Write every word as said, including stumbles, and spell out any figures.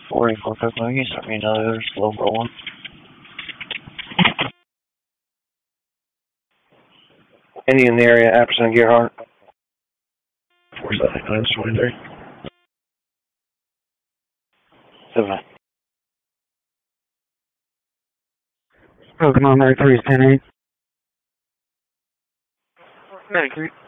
forty-four fifty, you can send me another slow rolling. Any in the area, Apperson, Gerhardt. Where's that? nine twenty-three. seven. Oh, come on, Mary three is ten eight. Medic,